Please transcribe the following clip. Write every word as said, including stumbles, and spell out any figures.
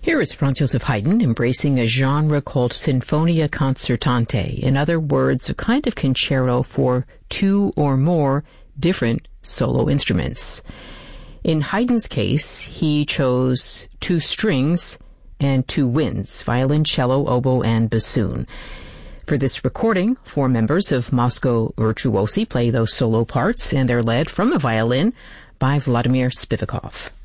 Here is Franz Joseph Haydn embracing a genre called Sinfonia Concertante. In other words, a kind of concerto for two or more different solo instruments. In Haydn's case, he chose two strings and two winds, violin, cello, oboe, and bassoon. For this recording, four members of Moscow Virtuosi play those solo parts, and they're led from a violin by Vladimir Spivakov.